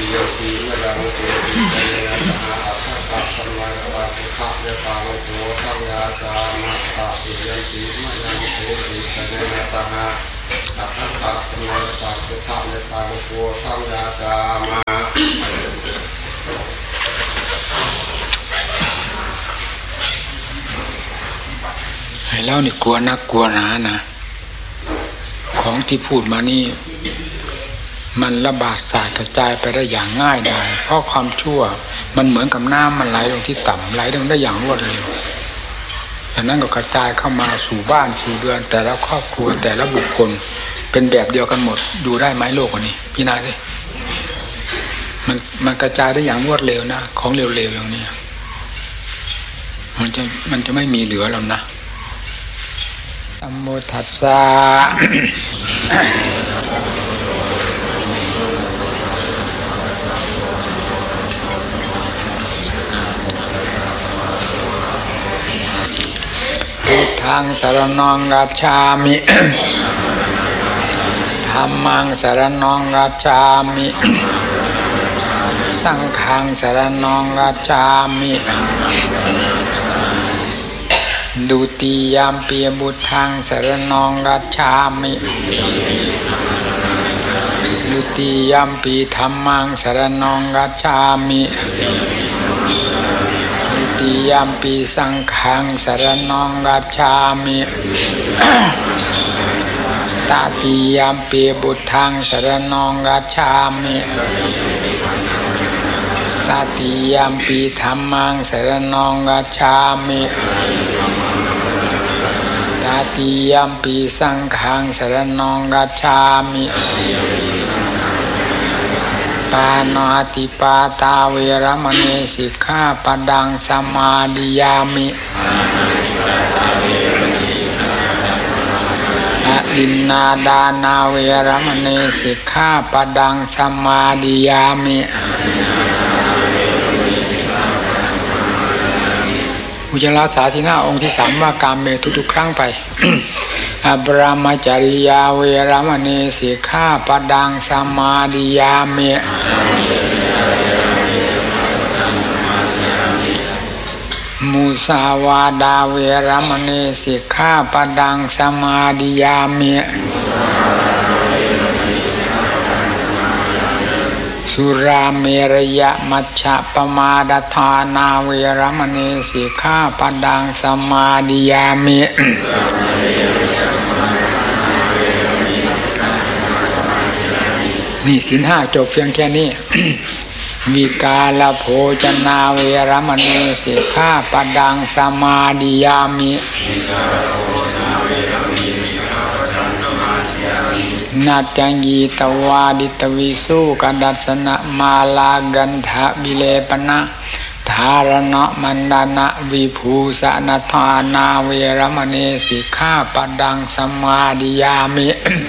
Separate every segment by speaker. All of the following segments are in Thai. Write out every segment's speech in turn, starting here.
Speaker 1: โยสีมะยังเตติเตนะตหะอัสสะตะสัมมาตะพุทธะเยตาโลโกตังยาจามะตะติยันติมะยังเตติเตนะตหะอัสสะตะสัมมาตะพุทธะเยตาโลโกตังยาจามะ
Speaker 2: ให้เล่านี่กลัวนักกลัวหนานะของที่พูดมานี่มันระบาดสายกระจายไปได้อย่างง่ายดายเพราะความชั่วมันเหมือนกับน้ำมันไหลลงที่ต่ำไหลลงได้อย่างรวดเร็วดังนั้นก็กระจายเข้ามาสู่บ้านสู่เรือนแต่ละครอบครัวแต่ละบุคคลเป็นแบบเดียวกันหมดดูได้ไหมโลกนี้พี่นายสิมันกระจายได้อย่างรวดเร็วนะของเร็วๆอย่างนี้มันจะไม่มีเหลือแล้วนะนะโมตัสสะพุทธังสรณังกัจฉามิธัมมังสรณังกัจฉามิสังฆังสรณังกัจฉามิดุติยามปีบุตังสรณังกัจฉามิดุติยามปีธัมมังสรณังกัจฉามิดุติยามปีสังฆังสรณังกัจฉามิตติยามปีบุตังสรณังกัจฉามิตติยามปีธัมมังสรณังกัจฉามิตติยามปีสังฆังสรณังกัจฉามิปานาติปาตาเวรมณีสิกขาปดังสมาดิยามิอดินนาดานาเวรมณีสิกขาปดังสมาดิยามิอุจจาระสาธินาองค์ที่สามว่ากามเมทุกๆครั้งไป อบรมจริยาเวรมณีสิกขาปดังสมาดิยามิมุสาวาดาเวรมณีสิกขาปดังสมาดิยามิสุราเมรยะมัชฌะปมาดทานาเวรมณีสิกขาปดังสมาดิยามินี่ศีลห้าจบเพียงแค่นี้ วิกาลโภชนาเวรมณีสิกขาปดังสมาดิยามินาจังยีตวาดิตวิสุกดัสสนะมาลากันทะวิเลปนะธารณะมันดานะวิภูสนทานาเวรมณีสิกขาปดังสมาดิยามิ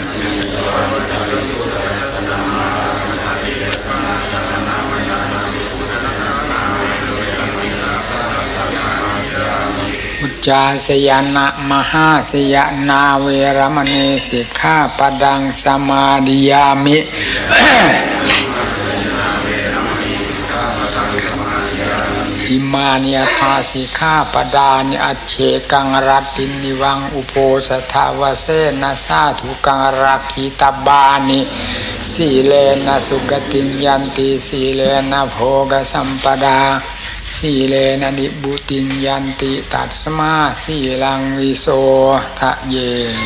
Speaker 2: อุจจาสยนะมหาสยนาเวรมณีสิกขาปดังสมาดิยามิ อิมานิยทาสิกขาปดานิอัจเฉกังรัตตินิวังอุโภสถาวเสนะสาธุกังรักขิตบานิสีเลนะสุกติยันติสีเลนะโภกสัมปดาสีเลนะนิบุติยันติตัสมาสีลังวิโสทะเย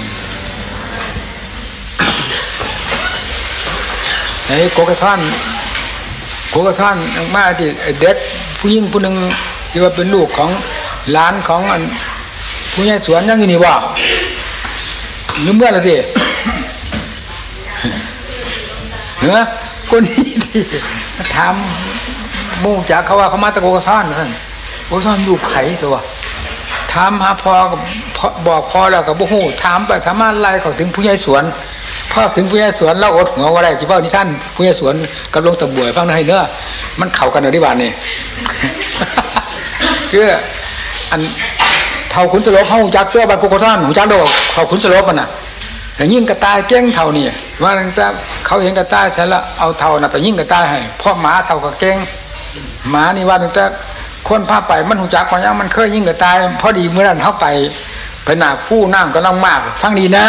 Speaker 2: ไอ้โกกะท่อนมาที่เด็กผู้หญิงผู้หนึ่งที่ว่าเป็นลูกของหลานของผู้ใหญ่สวนยังอยู่นี่ว่าลืมเมื่อไรสิเหรอคนนี้ที่ถามมุ่งจากเขาว่าเขามาตะโกกท่อนท่านโอ้ท่อนอยู่ไผ่ตัวถามหาพอบอกพอแล้วกับบุหูถามไปถามอะไรเขาถึงผู้ใหญ่สวนพอถึงผู้ใหญ่สวนแล้วอดหัวว่าได้ที่เฝ้าที่ท่านผู้ใหญ่สวนกับลงตะบวยฟังให้เนื้อมันเข่ากันในที่บ้านนี่คืออันเท่าขุนสลบเขาจักตัวบัดโกโกท่านหูจักโดเท่าขุนสลบมันน่ะอย่างยิ่งกระตายเก้งเท่านี่ว่าตั้งแต่เขาเห็นกระต่ายใช่แล้วเอาเท่าน่ะไปยิงกระต่ายให้เพราะหมาเท่ากับเก่งหมานี่ว่าตั้งแต่คนพาไปมันหูจักว่ายังมันเคยยิงกระต่ายพอดีเมื่อนั้นเขาไปหน้าผู้น้ำกำลังมากฟังดีนะ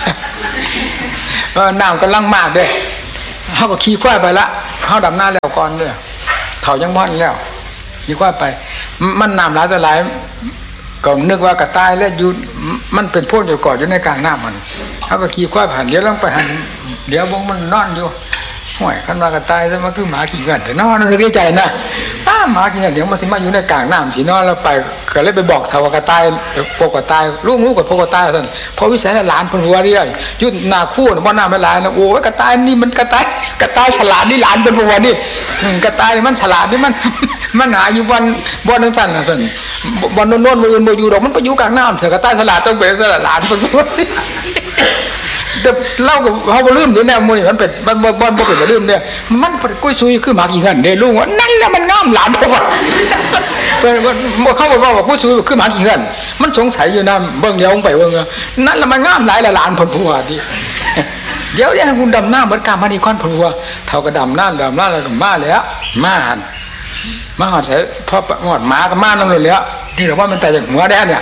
Speaker 2: น้ำกำลังมากด้วยเขาก็ขี่ควายไปละเขาดำหน้าแล้วก่อนเลยเขายังบ่อนแล้วขี่ควายไปมันน้ำหลายแต่หลายก็นึกว่ากระต่ายแล้วอยู่มันเป็นพวกอยู่ก่อนอยู่ในกลางน้ำมันเขาก็ขี่ควายผ่านเดี๋ยวลงไปหันเดี๋ยววงมันนอนอยู่ห่วยขันมากระต่ายแล้วมันคือหมาขี่กันแต่นอนนึกในใจนะหมาขี่กันเดี๋ยวมันสิมาอยู่ในกลางน้ำสินอนแล้วไปก็เลยไปบอกสาวกระต่ายพวกกระต่ายลูกกับพวกกระต่ายท่านพอวิสัยหลานคนหัวเรียยุ่นหน้าคู่ว่าหน้าไม่หลานนะโอ้ยกระต่ายนี่มันกระต่ายฉลาดนี่หลานเป็นหัวนี่กระต่ายมันฉลาดนี่มันหาอยู่บนนั่งสั่นนะท่านบนโน่นมือมืออยู่ดอกมันไปอยู่กลางน้ำเถอะกระต่ายฉลาดต้องเป็นหลานเป็นหัวแต่เล่ากับเขาบ่ลืมเดี๋ยวแนวมือมันเป็นบ่เป็นบ่ลืมเนี่ยมันกุ้ยซุยคือหมากี่เงินเด้ลุงว่านั่นแหละมันงามหลานเพราะว่าเขาบอกว่ากุ้ยซุยคือหมากี่เงินมันสงสัยอยู่นะเบิ่งเดี๋ยวไปเบิ่งนั่นแหละมันงามหลายละหลานผลผัวที่เดี๋ยวเนี่ยคุณดำหน้าเหมือนกามาดีก้อนผัวเท่ากับดำหน้าแล้วก็มาแล้วมาหันมาหอดใส่พอหอดหมากับมานั่นเลยแล้วนี่เราว่ามันแต่จากหัวแดนเนี่ย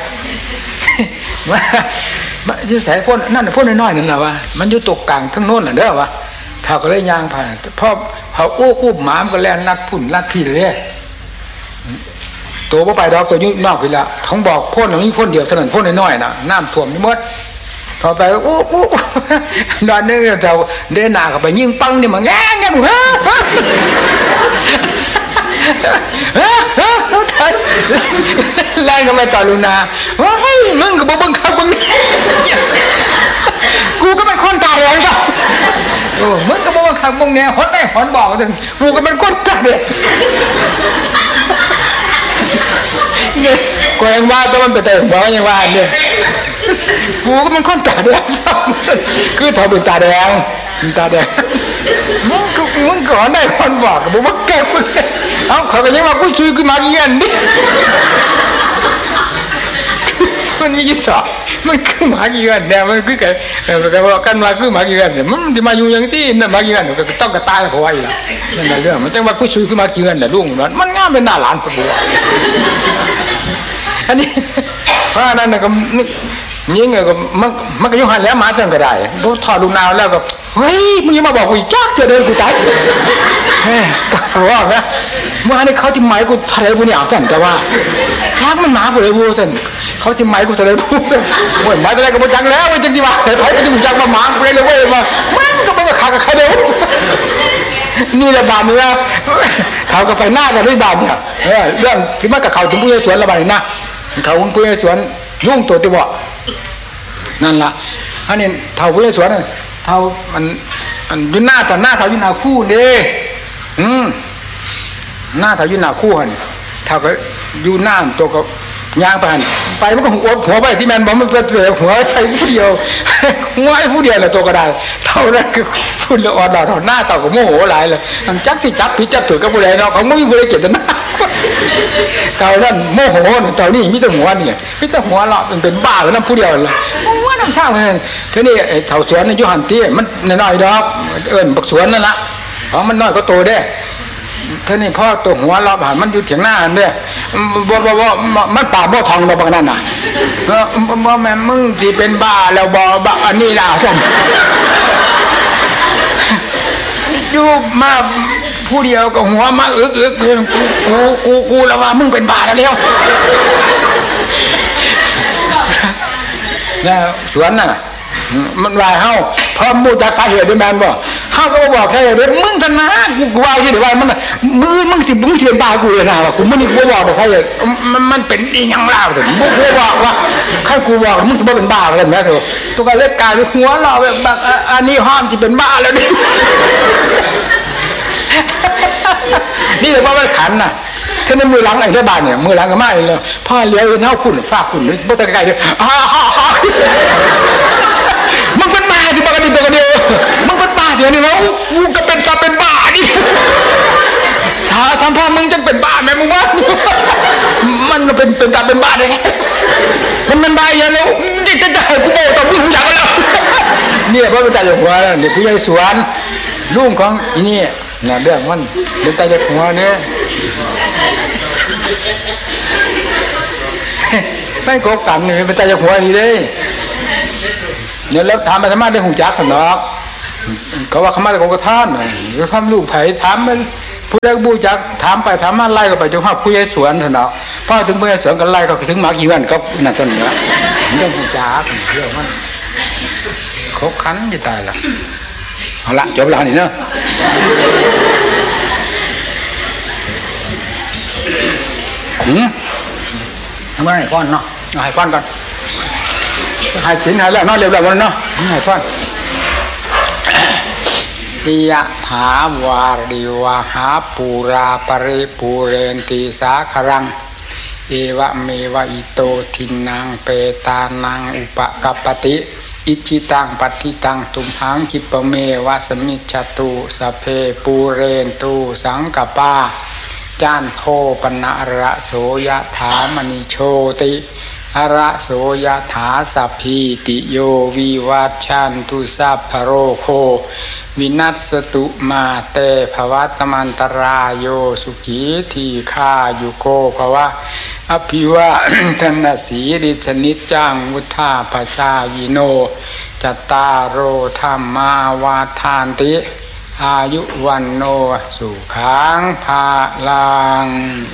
Speaker 2: มันอยู่ใส่พ่นนั่นพ่นน้อยๆนั่นแหละวะมันอยู่ตกกลางทั้งโน้นแหละเด้อวะเท่าก็เลยยางผ่านพอเขาอู้หมามันก็แล่นลัดพุ่นลัดพี่เลยตัวบ่ไปดอกตัวยุ่นอกไปละท้องบอกพ่นอย่างนี้พ่นเดียวสนั่นพ่นน้อยๆนะน้ำท่วมนี่หมดพอไปอู้นอนนึกเท่าเดินหน้าก็ไปยิงปังนี่มันแง่แรงก็ไม่ต่อลูนาว้ายมึงก็บ่บังคับมึงกูก็เป็นคนตายแล้วจ้ะมึงก็บ่บังคับมึงเนี่ยหอนได้หอนบอกกันกูก็เป็นคนตายเนี่ยก็ยังว่าแต่มันไปแต่บอกยังว่าเนี่ยกูก็เป็นคนตาแดงคือเธอเป็นตาแดงมึงก่อนได้คนบอกกับมึงแก่มึงเอาเขาก็ยังว่ากูช่วยกูมาเงี้ยนี่มันมียี่สอมันคือมาเงี้ยเนี่ยมันคือกันว่ากันว่าคือมาเงี้ยเนี่ยมันจะมาอยู่อย่างที่นั่นมาเงี้ยก็ต้องกระตายเขาไว้ละนั่นแหละเรื่องมันแต่ว่ากูช่วยกูมาเงี้ยเนี่ยลุงมันงามเป็นหน้าหลานคนบัวอันนี้เพราะนั้นก็ยิ่งก็มันก็ยุ่งหันแล้วมาจนก็ได้พอถอดลูกนาวแล้วก็เฮ้ยมึงยังมาบอกกูจักจะเดินกูตายว่านะว่านี่เขาที่หมายกูทะเลบุญหยาบสั่นแต่ว่าทักมันหมากูเลยบูสั่นเขาที่หมายกูทะเลบุญสั่นโอ้ยหมายทะเลก็บุญจังแล้วจริงจริงว่าแต่ไผ่ก็จะบุญจังมาหมากูเลยเว้ยมามันก็ไม่ก็ขาดกับใครเดียวนี่แหละบาปนี่นะเขาก็ไปหน้ากันด้วยบาปเนี่ยเรื่องที่มากับเขาถึงผู้ใหญ่สวนระบาดนะเขาผู้ใหญ่สวนยุ่งตัวที่บอกนั่นละอันนี้เท่าผู้ใหญ่สวนเท่ามันยืนหน้าต่อหน้าเท่ายืนหน้าคู่เด้หน้าเท่ายืนหน้าคู่หันเท่าก็ยืนหน้าตัวก็ย่างไปหันไปมันก็หัวไปที่แมนบอกมันก็เสียหัวไปผู้เดียวหัวไอ้ผู้เดียวแหละตัวก็ได้เท่านั้นคือพูดละอ่อนดอกหน้าเท่ากับโมโหหลายเลยมันจักสิจับผิดจับถูกกับผู้ใดเนาะเขาไม่มีผู้ใดเกลียดหน้าเท่านั้นโมโหเท่านี้มิแต่หัวนี่มิแต่หัวเราเป็นบ้าแล้วนั่นผู้เดียวเลยว่าน้ำข้าวเลยทีนี้เท่าสวนยุหันตีมันน้อยดอกบักสวนนั่นละเพราะมันน้อยก็โตได้ท่านี่พ่อตัวหัวเราผ่านมันอยู่เถียงหน้าอันเด้บ่มันป่าบ่ทองเราบางนั่นน่ะบ่แม่มึงสิเป็นบ้าแล้วบ่อันนี้ล่ะซั่นอยู่มาผู้เดียวก็หัวมาอึกกูแล้วว่ามึงเป็นบ้าแล้วแล้วสวนน่ะมันวายเฮาพอมูจักสาเหตุด้วยแม่นบ่เฮาก็บอกแค่เด้มึงทนากูว่าสิเดี๋ยวว่ามันมึงสิมึงเทียนตากูเลยนะว่ากูมึงนี่กูบอกแต่สาเหตุมันเป็นอีหยังล่ะถึงกูบอกว่าใครกูบอกมึงสิบ่เป็นบ้าแล้วแม่เถอะตัวก็เล็กกายหัวเราแบบอันนี้ห้ามสิเป็นบ้าแล้วนี่นี่แหละว่ามันขันน่ะถ้าในมือหลังไอ้เจ้าบ้านเนี่ยมือหลังก็ไม่เลยพ่อเลี้ยงเท้าคุณฝากคุณบ่ตะไกลเด้อมึงเป็นบ้าที่บ้านนี่ตัวเดียวมึงเป็นบ้าเดี๋ยวนี้แล้วกูก็เป็นบ้าดิสาทำพ่อมึงจังเป็นบ้าแม่มึงวะมันเป็นบ้าได้มันบ้าอย่างนี้นี่จะกูบอกต่อมึงอยากแล้วเนี่ยพระเป็นตาจากหัวเด็กผู้ใหญ่สวนลุงของอีนี่น่ะเรื่องมันเป็นตาจากหัวเนี่ยไม่โกกันนี่เป็นตาจากหัวนี่เลยเนี่ยแล้วถามมาสามารถได้หูจักกันเนาะเขาว่าเขามาจากกองกระท่านเขาทำลูกไผ่ถามมันผู้ใดบูจักถามไปถามมาไล่ก็ไปจนข้าผู้ใหญ่สวนเนาะพอถึงผู้ใหญ่สวนก็ไล่ก็ถึงหมากี่วันก็นั่นต้นเนาะมันต้องหูจักเรื่องมันเขาคันจะตายละเอาละจบแล้วนี่เนาะทำไมให้ก้อนเนาะให้ก้อนก่อนให้สินให้แล้วเนาะเรียบร้อยแล้วเนาะให้ก้อนยะถาวาริวหาปูราปริปูเรนติสาครังเอวะเมวะอิโตทินังเปตานังอุปกัปปติอิจิตังปัฏฐิตังตุมหังคิปเมวะสมิจฉตุสเพปูเรนตุสังกปาจานโทปนะระโสยะถามณิโชติระโสยะถาสัพพิติโยวิวัชชันตุสัพพโรโควินัสตุมาเตภวัตมันตรายโยสุขีทีฆายุโกภวะอภิวะธนสีริสนิจังวุธาปชายโนจัตตารโอธรรมาวาทานติอายุวันโนสุขังภาลัง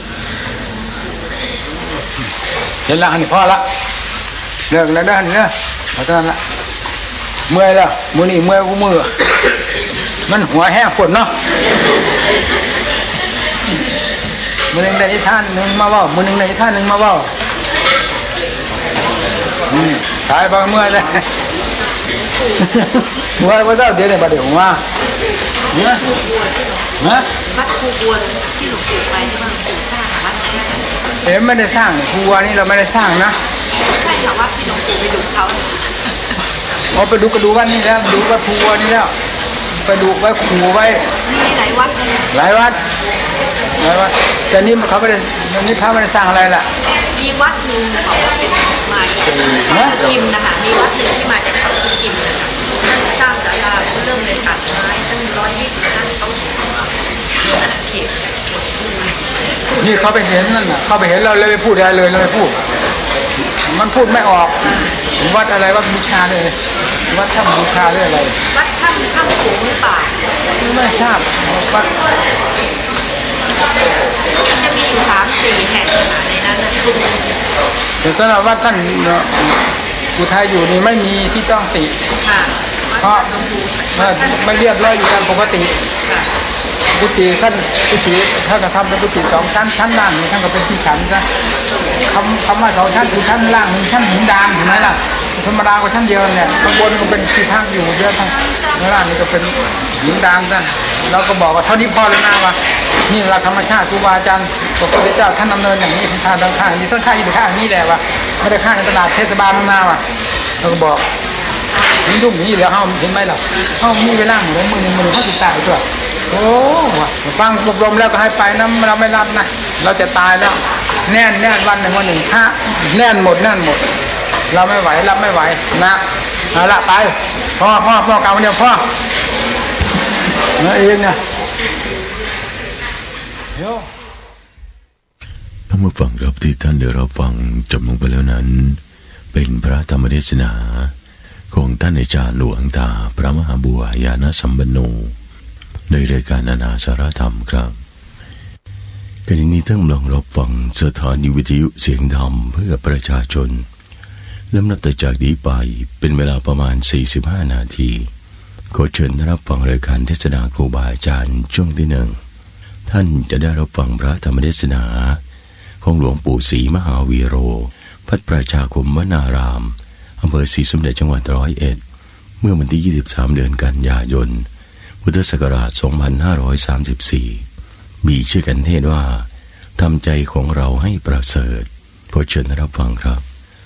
Speaker 2: เห็นละนี่พอละเลิกแล้วนะนี่นะเอาเท่านั้นละเมื่อยแล้วมือนี่เมื่อยกูมือมันหัวแห้งปวดเนาะมือหนึ่งได้ท่านหนึ่งมาว่ามือหนึ่งได้ท่านหนึ่งมาว่าตายบางเมื่อยเลยเมื่อยว่าเจ้าเดี๋ยวเนี่ยประเดี๋ยวมาเนี่ยนะวัดภูบัวที่หลวงปู่ไปที่ว่าหลวงปู่สร้างวัดไหนไม่ได้สร้างภูบัวนี่เราไม่ได้สร้างนะ
Speaker 3: ใช่ค่ะวัดที่หลวงปู่ไปดูเขา
Speaker 2: อ๋อไปดูก็ดูวัดนี่แล้วดูวัดภูบัวนี่แล้วไปดูไว้ขู่ไว้
Speaker 3: มีหลายวัด
Speaker 2: หลายวัดแต่นี่เขาไม่ได้นี่พระไม่ได้สร้างอะไรล่ะ
Speaker 3: มีวัดหนึ่งเขาเป็นมาจากกิมนะคะมีวัดหนึ่งที่มาจากเขากิมนะคะท่านสร้างศาลาเริ่มเลยตัดไม้ตั้ง120 ท่านเขาเขต
Speaker 2: นี่เขาไปเห็นนั่นน่ะเขาไปเห็นเราเลยไม่พูดอะไรเลยเราไม่พูดมันพูดไม่ออกวัดอะไรวัดบูชาเลยวัดถ้ำบูชาหรืออะไร
Speaker 3: วัดถ้ำโขงหรือเปล่า
Speaker 2: ไม่ทราบวัด
Speaker 3: จะมีอยู่3-4 แห่งในนั้นนะ
Speaker 2: แต่สำหรับวัดท่านอุทัยอยู่นี่ไม่มีที่ต้องติเพราะไม่เรียบร้อยอยู่ตามปกติกุฏิท่านก็ทำเป็นกุฏิ2 ชั้นชั้นล่างนี่ท่านก็เป็นที่ฉันซะคำว่า2 ชั้นคือชั้นล่าง1 ชั้นหินดานเห็นไหมล่ะธรรมดากว่าชั้นเดียวเนี่ยข้างบนก็เป็นที่พักอยู่เยอะทั้งล่างนี่ก็เป็นหินดานซะเราก็บอกว่าเท่านี้พอเลยนะว่านี่หลักธรรมชาติครูบาอาจารย์พระพุทธเจ้าท่านดำเนินอย่างนี้ทางข้างนี้ต้นข้างอยู่ข้างนี้แหละว่าไม่ได้ข้างในตลาดเทศบาลมาว่ะเราก็บอกนี่ดุ่มนี่เหลือเขาเห็นไหมล่ะเขามีเวลาเหมือนมือเขาติดตายตัวโอ้ฟังอบรมแล้วก็ให้ไปนะเราไม่รับนะเราจะตายแล้วแน่นวันหนึ่งห้าแน่นหมดเราไม่ไหวรับไม่ไหวนะเอาละไปพ่อกล่าวเดียวพ่อเองเนี่ย
Speaker 4: ท่านผู้ฟังครับที่ท่านได้รับฟังจบลงไปแล้วนั้นเป็นพระธรรมเทศนาของท่านอาจารย์หลวงตาพระมหาบัวยานสัมปันโนในรายการนานาสาระธรรมครับขณะนี้ท่านกำลังรับฟังสถานีวิทยุเสียงธรรมเพื่อประชาชนเริ่มนับแต่จากนี้ไปเป็นเวลาประมาณ45 นาทีขอเชิญรับฟังรายการเทศนาครูบาอาจารย์ช่วงที่1ท่านจะได้รับฟังพระธรรมเทศนาของหลวงปู่ศรีมหาวีโรวัดประชาคมวนารามอำเภอศรีสมเด็จจังหวัด101เมื่อวันที่23 เดือนกันยายนพุทธศักราช2534มีชื่อกันเทศว่าทำใจของเราให้ประเสริฐขอเชิญรับฟังครับ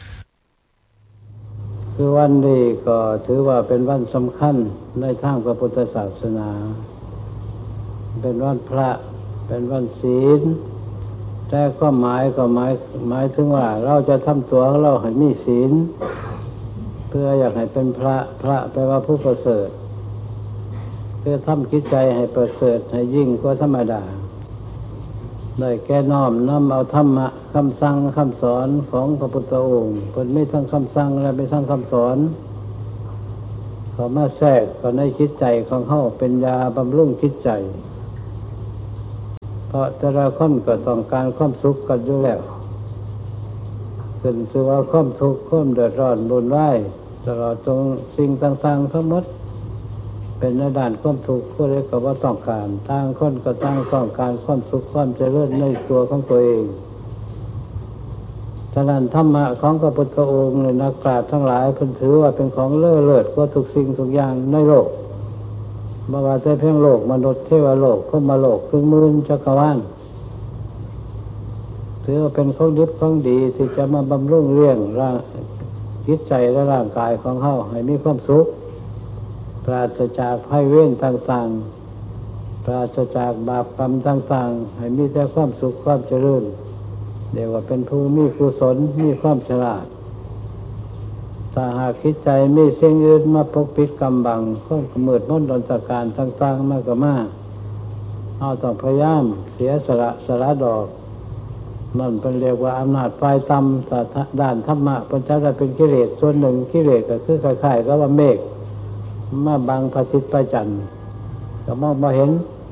Speaker 5: คือวันนี้ก็ถือว่าเป็นวันสำคัญในทางพระพุทธศาสนาเป็นวันพระเป็นวันศีลแต่ก็หมายถึงว่าเราจะทำตัวของเราให้มีศีลพื่ออยากให้เป็นพระแปลว่าผู้ประเสริฐเพื่อทำจิตใจให้ประเสริฐให้ยิ่งกว่าธรรมดาได้แก่น้อมนำเอาธรรมะคำสั่งคำสอนของพระพุทธองค์เพิ่นมีทั้งคำสั่งและมีทั้งคำสอนเขามาแทรกเข้าในจิตใจของเฮาเป็นยาบำรุงจิตใจเพราะแต่ละคนก็ต้องการความสุขกันอยู่แล้วขึ้นชื่อว่าความทุกข์ความเดือดร้อนวุ่นวายตลอดจนสิ่งต่างๆทั้งหมดเป็นในด้านความทุกข์ผู้ใดก็บ่ต้องการต่างคนก็ต่างต้องการความสุขความเจริญในตัวของตัวเองฉะนั้นธรรมะของพระพุทธองค์นักปราชญ์ทั้งหลายเพิ่นถือว่าเป็นของเลิศเลิศกว่าทุกสิ่งทุกอย่างในโลกบ่ว่าแต่เพียงโลกมนุษย์เทวโลกพรหมโลกถึงหมื่นจักรวาลถือว่าเป็นของดีของดีที่จะมาบำรุงเลี้ยงร่างจิตใจและร่างกายของเฮาให้มีความสุขปราศจากภัยเวรต่างๆปราศจากบาปกรรมต่างๆให้มีแต่ความสุขความเจริญเรียกว่าเป็นผู้มีกุศลมีความฉลาดถ้าหากจิตใจมีสิ่งอื่นมาปกปิดกำบังความมืดมนดอนตการต่างๆมากก็มากเอาต้องพยายามเสียสละดอกนั่นเป็นเรียกว่าอำนาจฝ่ายต่ำด้านธรรมะเป็นจะได้เป็นกิเลสส่วนหนึ่งกิเลสก็คือคล้ายๆกับว่าเมฆมาบังพระอาทิตย์พระจันทร์ก็มองไม่เห็น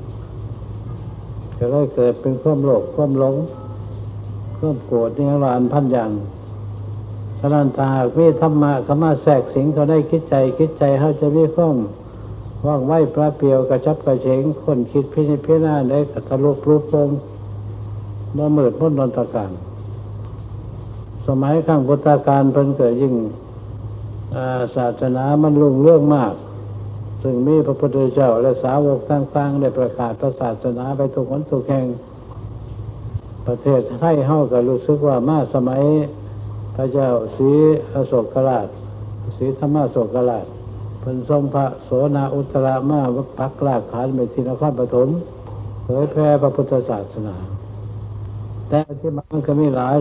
Speaker 5: ก็เลยเกิดเป็นความโลภความหลงความโกรธนี่ร้อนพันอย่างฉะนั้นถ้าหากมีธรรมะเข้ามาแทรกสิงเขาได้คิดใจเขาจะมีความว่องไวปราเปรียวกระชับกระเฉงคนคิดพิจารณาได้กระทะลุปลุกโปงบ่มืดมนดอนตการสมัยข้างพุทธกาลเพิ่นเกิดยิ่งศาสนามันรุ่งเรืองมากซึ่งมีพระพุทธเจ้าและสาวกต่างๆได้ประกาศพระศาสนาไปทุกหนทุกแห่งประเทศไทยเฮาก็รู้สึกว่ามาสมัยพระเจ้าศรีอโศกราชศรีธรรมโศกราชเพิ่นทรงพระโสนาอุตระมาปักรากฐานไว้ที่นครปฐมเผยแพร่พระพุทธศาสนาแต่ที่มันก็มีหลาย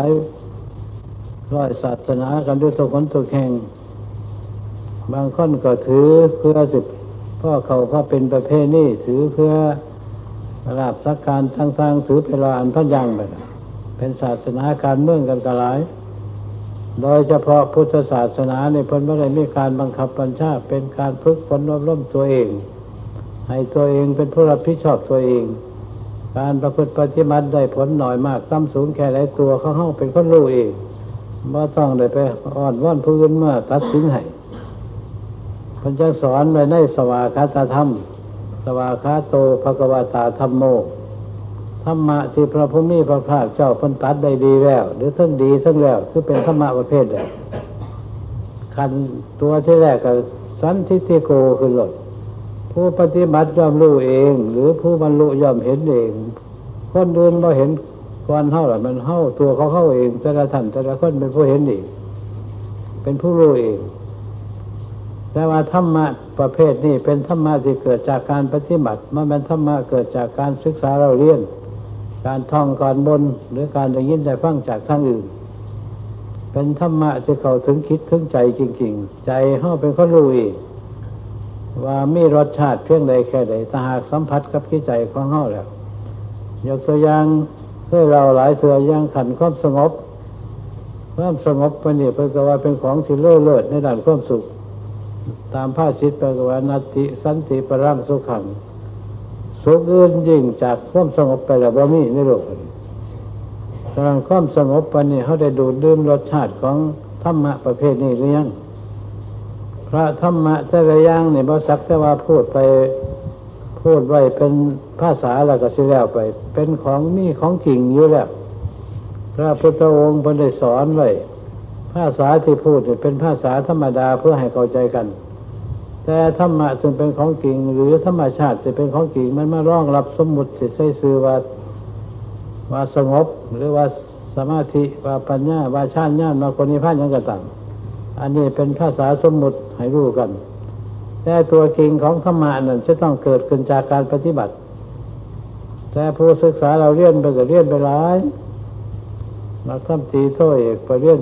Speaker 5: ร้อยศาสนากันด้วยทุกคนทุกแห่งบางคนก็ถือเพื่อพ่อเขาพระเป็นประเพณีถือเพื่อลาภสักการต่างๆถือเป็นอันพันอย่างไปเป็นศาสนาการเมืองกันก็หลายโดยเฉพาะพุทธศาสนาในพ้นไม่ได้มีการบังคับบัญชาเป็นการฝึกฝนอบรมตัวเองให้ตัวเองเป็นผู้รับผิดชอบตัวเองการประพฤติปฏิบัติได้ผลหน่อยมากต่ำสูงแค่ไหนตัวเขาเป็นคนรู้เองไม่ต้องได้ไปอ่อนว่อนผู้อื่นมาตัดสินให้เพิ่นจะสอนไว้ในสวากขาตธรรมสวากขาโตภควตาธัมโมธรรมะที่พระผู้มีพระภาคเจ้าเพิ่นตัดได้ดีแล้วหรือทั้งดีทั้งแล้วคือเป็นธรรมะประเภทใดคันตัวที่แรกก็สันทิฏฐิโกคือหลดผู้ปฏิบัติย่อมรู้เองหรือผู้บรรลุย่อมเห็นเองคนอื่นบ่เห็นก่อนเฮาล่ะมันเฮาตัวเขาเองแต่ละท่านแต่ละคนเป็นผู้เห็นเองเป็นผู้รู้เองแต่ว่าธรรมะประเภทนี้เป็นธรรมะที่เกิดจากการปฏิบัติมันเป็นธรรมะเกิดจากการศึกษาเราเรียนการท่องการบนหรือการได้ยินได้ฟังจากทางอื่นเป็นธรรมะที่เข้าถึงคิดถึงใจจริงๆใจเฮาเป็นคนรู้เองว่ามีรสชาติเพียงใดแค่ใดถ้าหากสัมผัสกับจิตใจของเฮาแล้วยกตัวอย่างให้เราหลายเถื่ออย่างขันความสงบปานนี้เพิ่นก็ว่าเป็นของที่เลิศในด้านความสุขตามภาษิตแปลว่านัตติสันติปรังสุขังสุขอื่นยิ่งจากความสงบไปแล้วบ่มีในโลกนี้ฉะนั้นความสงบปานนี้เฮาได้ดูดดื่มรสชาติของธรรมะประเภทนี้หรือยังพระธรรมะแต่ละอย่างนี่บ่สักแต่ว่าพูดไว้เป็นภาษาแล้วก็สิแล้วไปเป็นของมีของจริงอยู่แล้วพระพุทธองค์เพิ่นได้สอนไว้ภาษาที่พูดนี่เป็นภาษาธรรมดาเพื่อให้เข้าใจกันแต่ธรรมะซึ่งเป็นของจริงหรือธรรมชาติจะเป็นของจริงมันมารองรับสมมุติสิใช้ชื่อว่าสงบหรือว่าสมาธิว่าปัญญาว่าฌานญาณว่าคนนิพพานหยังก็ตามอันนี้เป็นภาษาสมมุติให้รู้กันแต่ตัวจริงของธรรมะนั้นจะต้องเกิดขึ้นจากการปฏิบัติแต่ผู้ศึกษาเราเรียนไปก็เรียนไปหลายมาทำตีโทเอกไปเรียน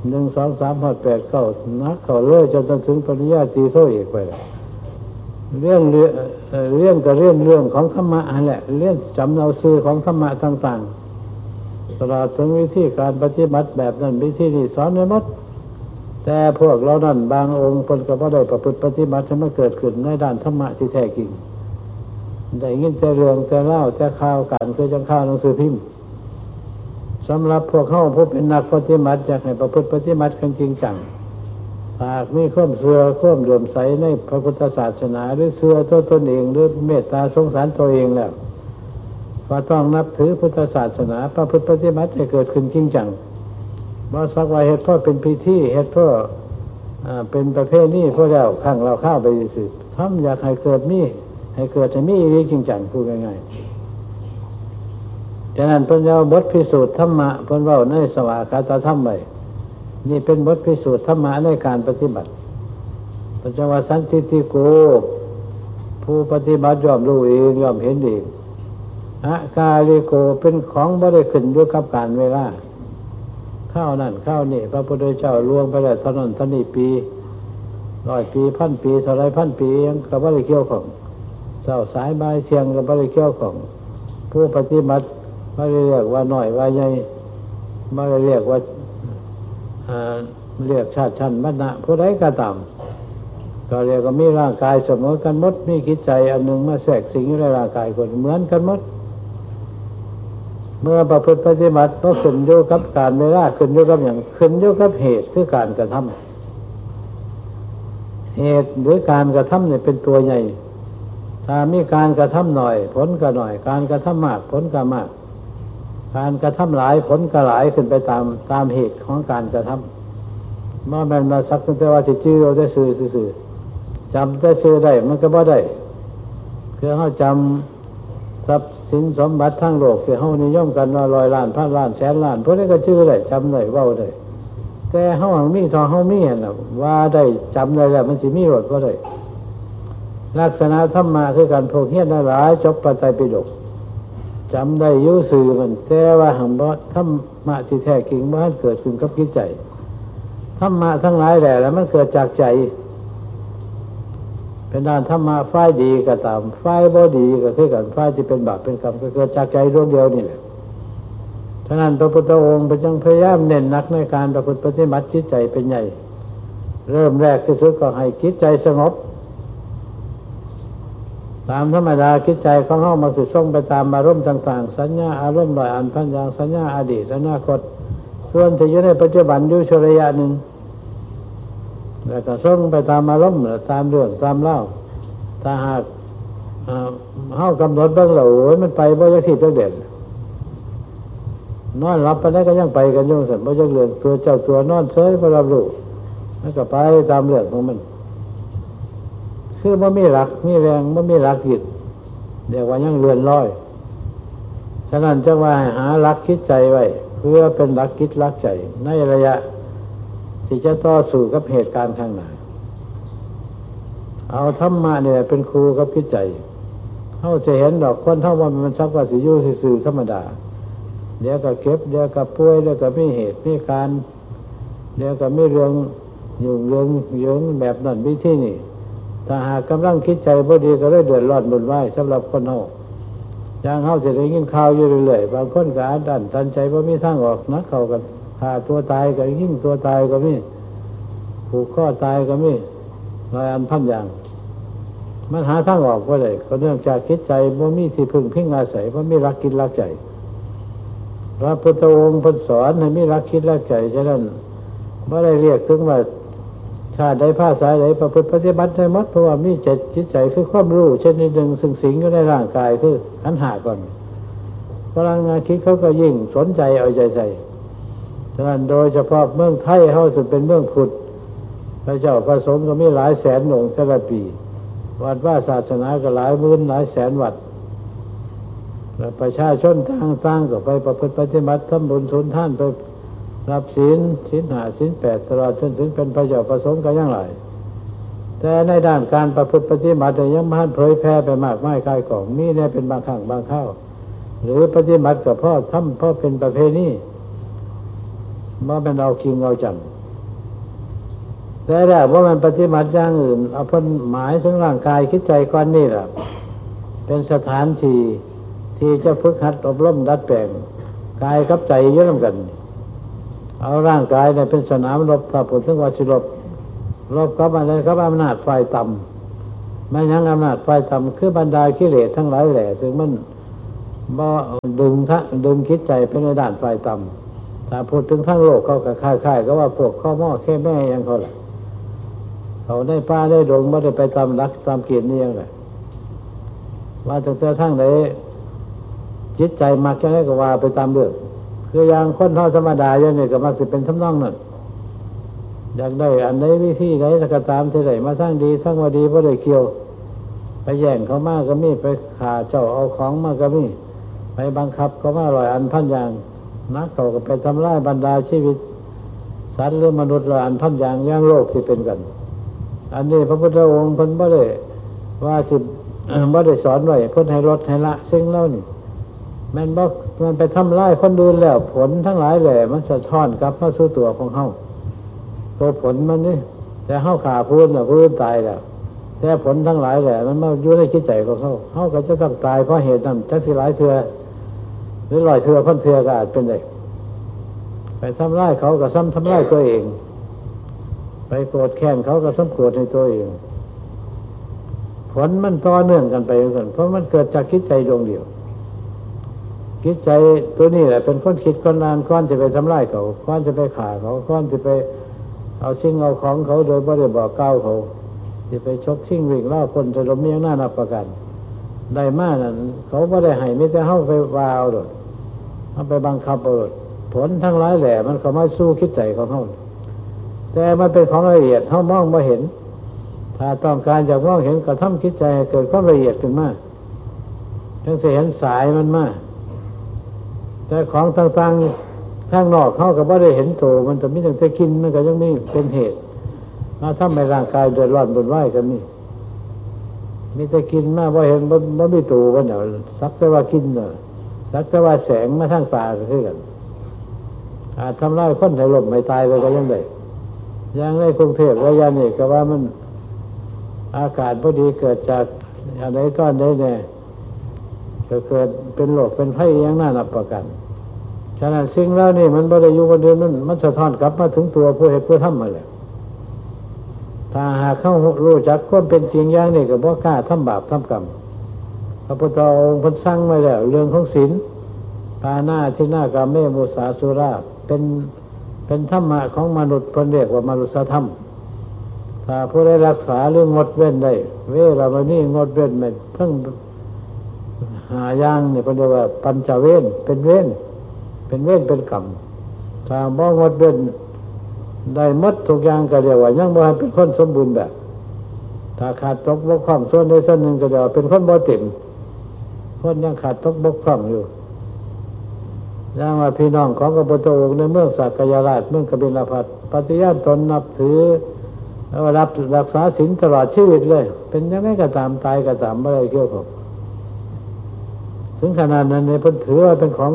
Speaker 5: 1 2 3 5 8 9นักเขาเลยจนถึงปริญญาตรีโทเอกไปเรื่องก็เรื่องของธรรมะนั่นแหละเรื่องจำเอาชื่อของธรรมะต่างๆตลอดถึงวิธีการปฏิบัติแบบนั้นวิธีนี้สอนไว้หมดแต่พวกเรานั้นบางองค์เพิ่นก็บ่ได้ประพฤติปฏิบัติให้มันเกิดขึ้นในด้านธรรมะที่แท้จริงได้ยินแต่เรื่องแต่เล่าแต่ข่าวกันคือจังข่าวหนังสือพิมพ์สำหรับพวกเขาผู้เป็นนักปฏิบัติอยากให้ประพฤติปฏิบัติกันจริงจังหากมีความเชื่อความเลื่อมใสในพระพุทธศาสนาหรือเชื่อตัวตนเองหรือเมตตาสงสารตัวเองแล้วก็ต้องนับถือพุทธศาสนาประพฤติปฏิบัติให้เกิดขึ้นจริงจังบ่สักว่าเฮ็ดเพื่อเป็นพิธีเฮ็ดเพื่อเป็นประเพณีเพื่อแล้วข้างเราเข้าไปสิทำอยากให้เกิดมีให้เกิดให้มีจริงจังพูดง่ายๆฉะนั้นเพิ่นเอาบทพิสูจน์ธรรมะเพิ่นเว้าในสวากาตธรรมไว้นี่เป็นบทพิสูจน์ธรรมะในการปฏิบัติปัญจวัคสันติติโกผู้ปฏิบัติย่อมรู้เองย่อมเห็นเองอะกาลิโกเป็นของบ่ได้ขึ้นด้วยกับการเวลาข้าวนั่นข้าวนี่พระพุทธเจ้าล่วงไปแล้วเท่านั้นเท่านี้ปี100 ปี1,000 ปีเท่าไร1,000 ปียังก็บ่ได้เกี่ยวข้องเช้าสายบ่ายเที่ยงก็บ่ได้เกี่ยวข้องผู้ปฏิบัติบ่ได้เรียกว่าน้อยว่าใหญ่บ่ได้เรียกว่าเรียกชาติชั้นวรรณะผู้ใดก็ตามก็เรียกว่ามีร่างกายเสมอกันหมดมีจิตใจอันหนึ่งมาแทรกสิงอยู่ในร่างกายคนเหมือนกันหมดเมื่อประพฤติปฏิบัติก็ขึ้นอยู่กับการเวลาขึ้นอยู่กับอย่างขึ้นอยู่กับเหตุคือการกระทำเหตุหรือการกระทำเนี่ยเป็นตัวใหญ่ถ้ามีการกระทำหน่อยผลก็หน่อยการกระทำมากผลก็มากการกระทำหลายผลก็หลายขึ้นไปตามเหตุของการกระทำเมื่อมันมาสักแต่ว่าสิจื้อเอาได้ซื่อจำได้ซื่อได้มันก็บ่ได้คือเขาจำทรัพย์สินสมบัติทั้งโลกที่เขานิยมกันว่า100 ล้าน1,000 ล้าน100,000 ล้านพวกนี้ก็จื้อได้จำได้เว้าได้แต่เขาหังมีทองเขามีน่ะว่าได้จำได้แล้วมันสิมีรสบ่ได้ลักษณะธรรมะคือการพกเฮียนหลายจบพระไตรปิฎกจำได้อยู่ซื่อมันแต่ว่าหังบ่ธรรมะที่แท้จริงบ่ทันเกิดขึ้นกับจิตใจธรรมะทั้งหลายแหละแล้วมันเกิดจากใจเป็นด้านธรรมะฝ่ายดีก็ตามฝ่ายบ่ดีก็คือกันฝ่ายที่เป็นบาปเป็นกรรมก็เกิดจากใจดวงเดียวนี่แหละฉะนั้นพระพุทธองค์จึงพยายามเน้นหนักในการประพฤติปฏิบัติจิตใจเป็นใหญ่เริ่มแรกที่สุดก็ให้จิตใจสงบตามธรรมดาจิตใจของเฮามันสิส่งไปตามอารมณ์ต่างๆสัญญาอารมณ์100 อันพันอย่างสัญญาอดีตอนาคตส่วนที่อยู่ในปัจจุบันอยู่ชั่วระยะหนึ่งแล้วก็ส่งไปตามอารมณ์ตามเรื่องตามเล่าถ้าหากเฮากำหนดเบิ่งแล้วโอ้ยมันไปบ่จักที่จักเด่นนอนหลับไปได้ก็ยังไปกันอยู่ซั่นบ่จักเรื่องตัวเจ้าตัวนอนเฉยบ่รับรู้แล้วก็ไปตามเรื่องของมันคือบ่มีหลักมีแรงบ่มีหลักยึดเรียกว่ายังเลื่อนลอยฉะนั้นจึงว่าให้หาหลักคิดใจไว้เพื่อเป็นหลักคิดหลักใจในระยะที่จะต่อสู้กับเหตุการณ์ข้างหน้าเอาธรรมะเนี่ยเป็นครูกับคิดใจเฮาจะเห็นดอกคนเฮาว่ามันสักว่าสิอยู่ซื่อๆธรรมดาเดี๋ยวก็เก็บเดี๋ยวก็ป่วยเดี๋ยวก็มีเหตุมีการเดี๋ยวก็มีเรื่องยุ่งเรื่องเหยิงแบบนั้นวิธีนี้ถ้าหากกำลังคิดใจบ่ดีก็เลยเดือดร้อนวุ่นวายสำหรับคนเฮาอย่างเฮาสิได้ยินข่าวอยู่เรื่อยๆบางคนก็อัดอั้นตันใจบ่มีทางออกนะเข้ากันฆ่าตัวตายก็ยิงตัวตายก็มีผูกคอตายก็มี100 อันพันอย่างมันหาทางออกบ่ได้ก็เนื่องจากคิดใจบ่มีที่พึ่งพิงอาศัยบ่มีหลักคิดหลักใจพระพุทธองค์เพิ่นสอนให้มีหลักคิดหลักใจฉะนั้นบ่ได้เรียกถึงว่าชาติใดภาษาใดประพฤติปฏิบัติได้หมดเพราะว่ามีจิตใจคือความรู้ชนิดหนึ่งซึ่งสิงอยู่ในร่างกายคือขันธ์ 5ก่อนพลังงานคิดเขาก็ยิ่งสนใจเอาใจใส่ฉะนั้นโดยเฉพาะเมืองไทยเฮาซึ่งเป็นเมืองพุทธพระเจ้าพระสงฆ์ก็มีหลายแสนองค์แต่ละปีวัดว่าศาสนาก็หลายหมื่นหลายแสนวัดและประชาชนต่างๆก็ไปประพฤติปฏิบัติทำบุญสุนทานไปรับศีล5 ศีล 8ตลอดจนถึงเป็นพระเจ้าพระสงฆ์ก็ยังหลายแต่ในด้านการประพฤติปฏิบัติยังไม่เผยแพร่ไปมากมายกายกองมีแน่เป็นบางครั้งบางคราวหรือปฏิบัติกับพ่อทำพ่อเป็นประเพณีบ่แม่นเอาจริงเอาจังแต่แรกว่ามันปฏิบัติอย่างอื่นเอาพ้นหมายถึงร่างกายคิดใจก้อนนี่แหละเป็นสถานที่จะฝึกหัดอบรมดัดแปลงกายกับใจเยอะกันเอาร่างกายเนี่ยเป็นสนามรบถ้าผลถึงว่าสิรบกับอะไรครับอำนาจฝ่ายต่ำไม่ยังอำนาจฝ่ายต่ำคือบรรดากิเลสทั้งหลายแหล่ซึ่งมันบ่ดึงคิดใจไปในด้านฝ่ายต่ำถ้าพูดถึงทั้งโลกเขาก็คล้ายๆก็ว่าพวกข้อหม้อแค่แม่ยังเขาแหละเขาได้ป้าได้ดงไม่ได้ไปตามรักตามเกียรตินี่ยังไงว่าแต่ทั้งไหนจิตใจมักจะให้ก็ว่าไปตามเรื่องคืออย่างคนเท่าธรรมดาอย่างนี้ก็มักสิเป็นทำนองนั้นอยากได้อันใดวิธีใดสักตามที่ไหนมาสร้างดีสร้างว่าดีเพราะได้เกี่ยวไปแย่งเขามากก็มีไปฆ่าเจ้าเอาของมากก็มีไปบังคับเขามา100 อันพันอย่างนักเขาก็ไปทำลายบรรดาชีวิตสัตว์หรือมนุษย์100 อันพันอย่างย่างโลกสิเป็นกันอันนี้พระพุทธองค์เพิ่นบ่ได้ว่าสิบ่ได้สอนไว้เพิ่นให้ลดให้ละสิ่งเหล่านี้มันไปทำลายคนอื่นแล้วผลทั้งหลายแหละมันสะท้อนกลับมาสู่ตัวของเฮาตัวผลมันนี่แต่เฮาฆ่าผู้อื่นผู้อื่นตายแล้วแต่ผลทั้งหลายแหละมันมาอยู่ในจิตใจของเฮาก็จะต้องตายเพราะเหตุนั้นจักสิหลายเทื่อหรือ100 เทื่อพันเทื่อก็อาจเป็นได้ไปทำลายเขาก็ซ้ำทำลายตัวเองไปโกรธแค้นเขาก็ซ้ำโกรธในตัวเองผลมันต่อเนื่องกันไปอย่างนั้นเพราะมันเกิดจากคิดใจดวงเดียวคิดใจตัวนี้แหละเป็นคนคิดคนนานก้อนจะไปทำลายเขาก้อนจะไปฆ่าเขาก้อนจะไปเอาสิ่งเอาของเขาโดยไม่ได้บอกกล่าวเขาจะไปชกชิงวิ่งล่าคนจะล้มเมียงหน้านับประกันได้มากนั่นเขาไม่ได้ให้ไม่ได้เข้าไปวาวหรอกเอาไปบังคับเอาหรอกผลทั้งหลายแหละมันก็ไม่สู้คิดใจของเขาแต่มันเป็นของละเอียดเขามองไม่เห็นถ้าต้องการจะมองเห็นก็ทำคิดใจให้เกิดความละเอียดขึ้นมาทั้งจะเห็นสายมันมากแต่ของต่างๆข้างนอกเขาก็ไม่ได้เห็นโตมันแต่มีแต่จะกินมันก็ยังไม่เป็นเหตุถ้าทำให้ร่างกายเดือดร้อนบนไหวก็มีแต่กินมากว่าเห็นว่าไม่โตว่าเนี่ยสักแต่ว่ากินเนาะสักแต่ว่าแสงมาทางตาก็คือกันอาจทำร้ายคนให้ล้มไม่ตายไปก็ยังได้อย่างในกรุงเทพระยะนี้ก็ว่ามันอากาศพอดีเกิดจากอะไรก้อนใดเนี่ยก็เกิดเป็นโรคเป็นไข้อย่างน่านับประกันฉะนั้นสิ่งแล้วนี่มันบ่ได้อยู่คนเดียวมันสะท้อนกลับมาถึงตัวผู้เหตุผู้ทำมาเลยถ้าหากเขารู้จักความเป็นจริงอย่างนี้ก็บ่กล้าทำบาปทำกรรมพระพุทธองค์เพิ่นสั่งไว้แล้วเรื่องของศีลปานาทินากาเมมุสาสุราเป็นธรรมะของมนุษย์เพิ่นเรียกว่ามนุษยธรรมถ้าผู้ได้รักษาหรืองดเว้นได้เวลาวันนี้งดเว้นไม่ทั้ง5 อย่างนี่เพิ่นเรียกว่าปัญจเวรเป็นเวรเป็นกรรมถ้าบ่งดเว้นได้หมดทุกอย่างก็เรียกว่ายังบ่เป็นคนสมบูรณ์แบบถ้าขาดตกบกพร่องส่วนใดส่วนหนึ่งก็เรียกว่าเป็นคนบ่เต็มคนยังขาดตกบกพร่องอยู่อย่างว่าพี่น้องของพระพุทธองค์ในเมืองสักยราชเมืองกบิลพัสปฏิญาณตนนับถือรับรักษาศีลตลอดชีวิตเลยเป็นยังไงก็ตามตายก็ตามไม่ได้เกี่ยวข้องถึงขนาดนั้นเนี่ยเพิ่นถือว่าเป็นของ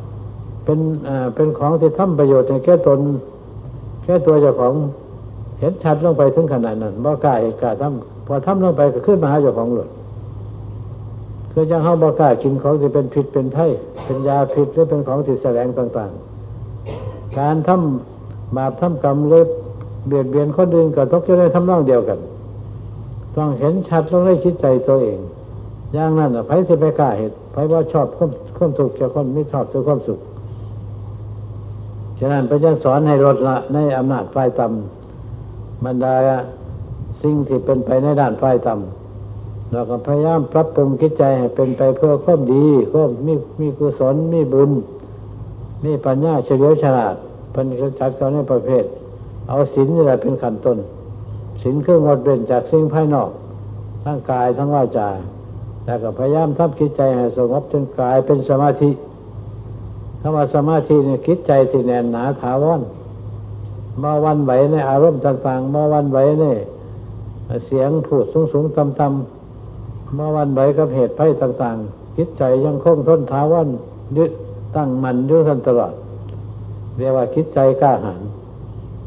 Speaker 5: ที่ทำประโยชน์ในแก่ตนแค่ตัวเจ้าของเห็นชัดลงไปถึงขนาดนั้นบ่กล้าทำพอทำลงไปก็ขึ้นมาหาเจ้าของหลุดคือยังเฮาบ่กล้ากินของที่เป็นพิษเป็นไถ่เป็นยาพิษหรือเป็นของที่แสลงต่างๆการทำบาปทำกรรมหรือเบียดเบียนคนอื่นก็ต้องจะได้ทำนองเดียวกันต้องเห็นชัดลงในจิตใจตัวเองอย่างนั้นไผสิไปกล้าเฮ็ดไผว่าชอบความสุขเจ้าคนไม่ชอบตัวความสุขฉะนั้นพระเจ้าสอนให้ลดละในอำนาจฝ่ายต่ำบรรดาสิ่งที่เป็นไปในด้านฝ่ายต่ำเราก็พยายามปรับปรุงจิตใจให้เป็นไปเพื่อความดีความมีกุศลมีบุญมีปัญญาเฉลียวฉลาดเป็นจัดกันในประเภทเอาศีลนี่แหละเป็นขั้นต้นศีลคืองดเว้นจากสิ่งภายนอกทั้งกายทั้งวาจาแล้วก็พยายามทำจิตใจให้สงบจนกลายเป็นสมาธิคำว่าสมาธิเนี่ยจิตใจที่แน่นหนาถาวรมาวันไหวในอารมณ์ต่างๆมาวันไหวในเสียงพูดสูงๆต่ำๆมาวันไหวกับเหตุภัยต่างๆจิตใจยังคงทนถาวรยึดตั้งมั่นอยู่ตลอดเรียกว่าจิตใจกล้าหาญ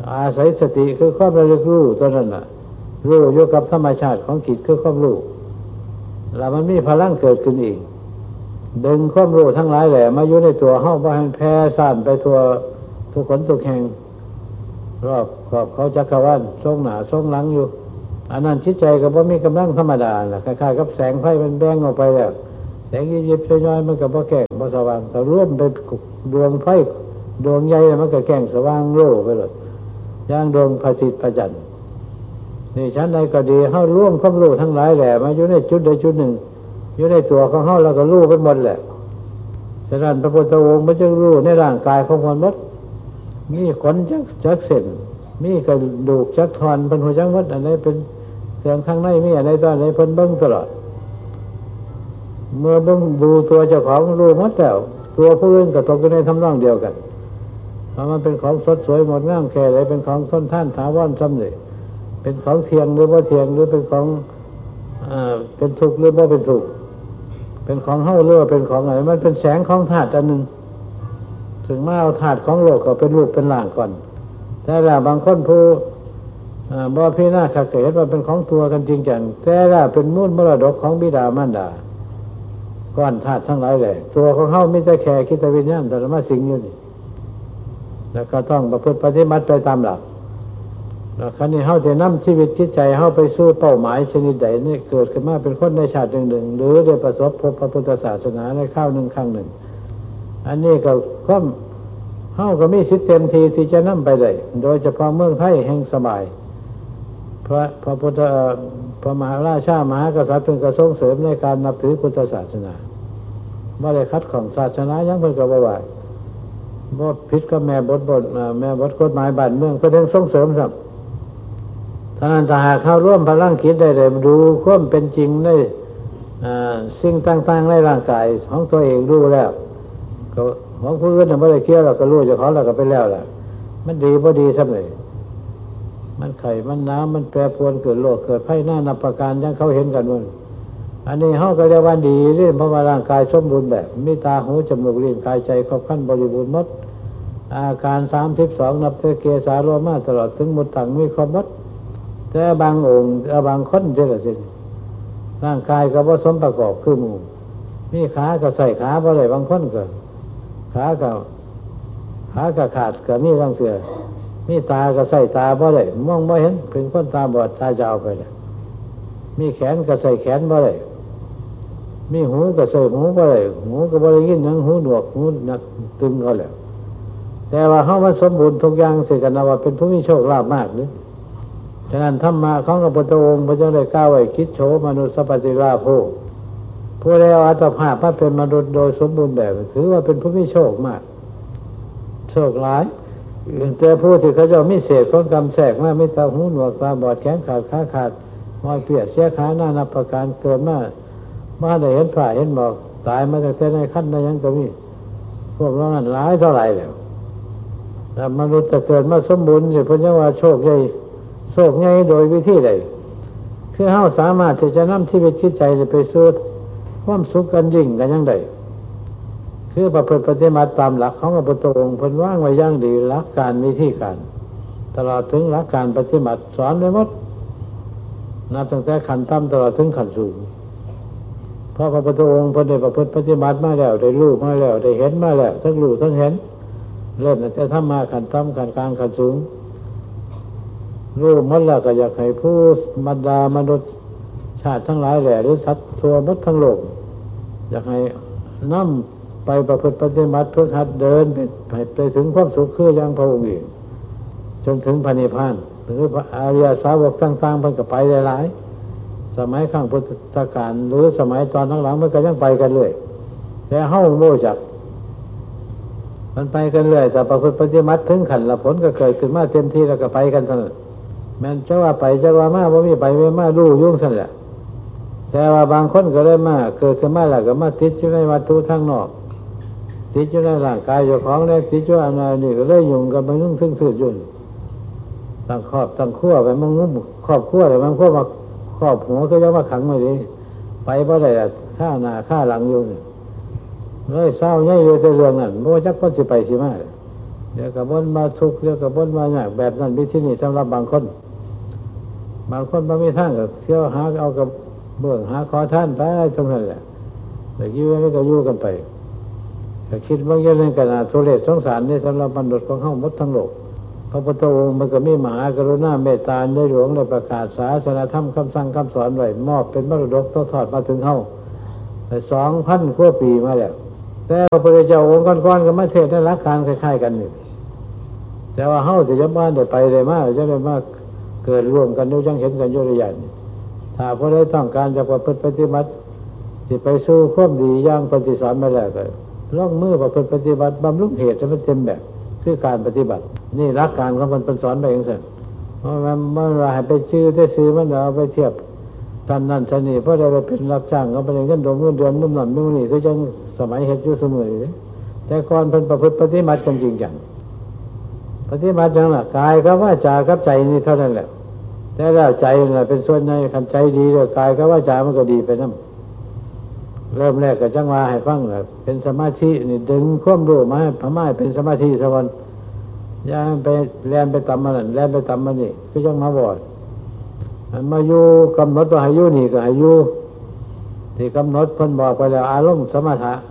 Speaker 5: อาศัยสติคือความระลึกรู้ตัวนั้นน่ะรู้อยู่กับธรรมชาติของจิตคือความรู้แล้วมันมีพลังเกิดขึ้นอีกดึงความรู้ทั้งหลายแหละมาอยู่ในตัวเฮาบ่ให้แผ่ซ่านไปทั่วทุกคนทุกแห่งรอบขอบเขาจักรวาลทรงหน้าทรงหลังอยู่อันนั้นจิตใจก็บ่มีกำลังธรรมดาล่ะคล้ายๆกับแสงไฟมันแบ่งออกไปแล้วแสงยิบๆย่อยๆมันก็บ่แก้งบ่สว่างแต่รวมเป็นดวงไฟดวงใหญ่มันก็แก้งสว่างโล่ไปเลยอย่างดวงพระอาทิตย์พระจันทร์นี่ชั้นใดก็ดีเฮาร่วมความรู้ทั้งหลายแหละมาอยู่ในจุดใดจุดหนึ่งอยู่ในตัวของเฮาแล้วก็รู้ไปหมดแหละฉะนั้นพระพุทธองค์มันจึงรู้ในร่างกายของคนหมดมีขนจักเส้นมีกระดูกจักทอนเป็นหัวจักหมดอันไหนเป็นเครื่องข้างในมีอะไรตอนไหนเพิ่นเบิ่งตลอดเมื่อเบิ่งดูตัวเจ้าของรู้หมดแล้วตัวผู้อื่นก็ตกอยู่ในทำนองเดียวกันเพราะมันเป็นของสดสวยงดงามแค่ไหนเป็นของทนทานถาวรซ้ำเลยเป็นของเที่ยงหรือบ่เที่ยงหรือเป็นของเป็นทุกข์หรือบ่เป็นทุกข์เป็นของเฮาหรือว่าเป็นของอะไรมันเป็นแสงของธาตุอันหนึ่งถึงมาเอาธาตุของโลกก็เป็นรูปเป็นร่างก่อนแต่ละบางคนผู้บ่พิจารณาคักเห็นว่าเป็นของตัวกันจริงจังแต่ละเป็นมูลมรดกของบิดามารดาก้อนธาตุทั้งหลายแหละตัวของเฮามีแต่แค่คิดวิญญาณแต่ละมาสิ่งอยู่นี่แล้วก็ต้องประพฤติปฏิบัติไปตามหลักแล้วคราวนี้เฮาจะนำชีวิตจิตใจเฮาไปสู่เป้าหมายชนิดใดนี่เกิดขึ้นมาเป็นคนในชาติหนึ่งหรือได้ประสบพบพระพุทธศาสนาในคราวหนึ่งครั้งหนึ่งอันนี้ก็ความเฮาก็มีสิทธิ์เต็มทีที่จะนำไปได้โดยเฉพาะเมืองไทยแห่งสบายพระพุทธพระมหาราชามหากษัตริย์เป็นกระทรงเสริมในการนับถือพุทธศาสนาบ่ได้ขัดของศาสนายังเพิ่นก็บ่ว่าบ่ผิดกับแม่บทกฎหมายบ้านเมืองเพิ่นยังส่งเสริมครับท่านั้นถ้าหากเข้าร่วมพลังคิดได้ดูความเป็นจริงในสิ่งต่างๆในร่างกายของตัวเองรู้แล้วก็ของผู้อื่นไม่ได้เกี่ยวเราก็รู้เจ้าของเราก็ไปแล้วล่ะมันดีบ่ดีซ้ำเลยมันไข่มันน้ำมันแปรปรวนเกิดโรคเกิดภัยหน้านับประการยังเขาเห็นกันมันอันนี้เขาก็เรียกว่าดีนี่เพราะว่าร่างกายสมบูรณ์แบบมีตาหูจมูกลิ้นกายใจครบครันบริบูรณ์หมดอาการ32นับแต่เกสาโลมาตลอดถึงหมดถังมีครบหมดแต่บางองค์บางคนเจริญสิร่างกายก็ผสมประกอบคือหมู่มีขาก็ใส่ขาบ่ได้บางคนก็ขาก็ขาดก็มีบางเสือมีตาก็ใส่ตาบ่ได้มองบ่เห็นเป็นคนตาบอดตาจะเอาไปเลยมีแขนก็ใส่แขนบ่ได้มีหูก็ใส่หูบ่ได้หูก็บ่ได้ยินหยังหูหนวกหูหนักตึงเขาแล้วแต่ว่าเฮามันสมบูรณ์ทุกอย่างสิกันว่าเป็นผู้มีโชคลาภมากนึฉะนั้นธรรมะของพระพุทธองค์พระเจ้าได้กล่าวไว้คิดโฉมนุสปฏิราโภผู้ใดเอาอัตภาพมาเป็นมนุษย์โดยสมบูรณ์แบบถือว่าเป็นผู้มีโชคมากโชคหลายแต่ผู้ที่เขาเจ้ามีเศษของกรรมแทรกมาไม่ตาหูหนวกตาบอดแขนขาดขาขาดมอยเปียกเสียขาหน้านับประการเกิดมาได้เห็นพระเห็นบอกตายมาแต่ในขั้นใดยังก็มีพวกเรานั้นหลายเท่าไหร่แล้วแต่มนุษย์จะเกิดมาสมบูรณ์สิเพิ่นว่าโชคใหญ่โชคใหญ่โดยวิธีใดคือเฮาสามารถที่จะนำชีวิตจิตใจไปสู่ความสุขกันยิ่งกันยังไดคือประพฤติปฏิบัติตามหลักของพระพุทธองค์เพิ่นวางไว้อย่างดีหลักการวิธีการตลอดถึงหลักการปฏิบัติสอนไว้หมดนับตั้งแต่ขั้นต่ำตลอดถึงขั้นสูงเพราะพระพุทธองค์เพิ่นได้ประพฤติปฏิบัติมาแล้วได้รู้มาแล้วได้เห็นมาแล้วทั้งรู้ทั้งเห็นเริ่มตั้งแต่ทำมาขั้นต่ำขั้นกลางขั้นสูงรู้หมดแล้วก็อยากให้ผู้บรรดามนุษย์ชาติทั้งหลายแหละหรือสัตว์ทั่วหมดทั้งโลกอยากให้นำไปประพฤติปฏิบัติเพื่อหัดเดินไปถึงความสุขคืออย่างพระองค์เองจนถึงพระนิพพานหรือพระอริยสาวกต่างๆเพิ่นก็ไปหลายๆสมัยข้างพุทธกาลหรือสมัยตอนหลังๆมันก็ยังไปกันเรื่อยแต่เฮาบ่รู้จักมันไปกันเรื่อยแต่ประพฤติปฏิบัติถึงขั้นละผลก็เกิดขึ้นมาเต็มที่แล้วก็ไปกันซั่นแม้นจะว่าไปจะว่ามาบ่มีไปไม่มารู้ยุ่งซั่นแหละแต่ว่าบางคนก็ได้มาเกิดขึ้นมาแล้วก็มาติดอยู่ในวัตถุทางนอกติดอยู่ในร่างกายเจ้าของแล้วติดอยู่อันนั้นนี่ก็เลยยุ่งกับมันยุ่งซึ่งสืบยุ่นตั้งครอบตั้งครัวไปมันงุ้มครอบครัวเลยมันพวกมาครอบหัวก็จะมาขังไว้ดิไปบ่ได้ฆ่าหน้าฆ่าหลังอยู่เลยเศร้าใหญ่อยู่แต่เรื่องนั้นบ่จักคนสิไปสิมาเดี๋ยวกับบ่นมาทุกข์เดี๋ยวกับบ่นมาอย่างแบบนั้นวิธีนี้สำหรับบางคนบ่มีทางก็เที่ยวหาเอากับเบื้องหาขอท่านไปตรงนั้นแหละแต่อยู่ไม่ก็อยู่กันไปแต่คิดบางอย่างนึงก็น่าทุเรศสงสารนี่สำหรับมนุษย์ของเฮาหมดทั้งโลกพระพุทธองค์มันก็มีมหากรุณาเมตตาในหลวงได้ประกาศศาสนธรรมคำสั่งคำสอนไว้มอบเป็นมรดกทอดมาถึงเฮาได้ 2,000 กว่าปีมาแล้วแต่พระพุทธเจ้าองค์ก่อนๆก็มาเทศน์ในหลักการคล้ายๆกันนี่แต่ว่าเฮาสิจะมาได้ไปได้มาจะได้มาเกิดร่วมกันอยู่จังเห็นกันอยู่ระยะนี้ถ้าผู้ใดต้องการจะประพฤติปฏิบัติสิไปสู่ความดีอย่างปฏิสอนมาแล้วก็ลงมือประพฤติปฏิบัติบำรุงเหตุให้มันเต็มแบบคือการปฏิบัตินี่หลักการของมันเป็นสอนไปเองซั่นเพราะมันว่าให้ไปชื่อได้ซื้อมันเอาไปเทียบท่านนั่นท่านนี่เพราะได้ไปเป็นรับจ้างเขาไปเงินเงินเดือนมุ่นนั่นมุ่นนี่ก็จังสมัยเฮ็ดอยู่เสมอแต่ก่อนเพิ่นประพฤติปฏิบัติกันจริงจังปฏิบัติจังล่ะกายกับวาจากับใจนี่เท่านั้นแหละแต่แล้วใจน่ะเป็นส่วนในคันใจดีแล้วกายกับวาจามันก็ดีไปนำเริ่มแรกก็จังว่าให้ฟังน่ะเป็นสมาธินี่ดึงความรู้มาให้พม่าเป็นสมาธิซะวันอย่าไปแล่นไปตำมันนั่นแล่นไปตำมันนี่คือจังมาบ่มาอยู่กำหนดว่าให้อยู่นี่ก็ให้อยู่ที่กำหนดเพิ่นบอกไปแล้วอารมณ์สมถะ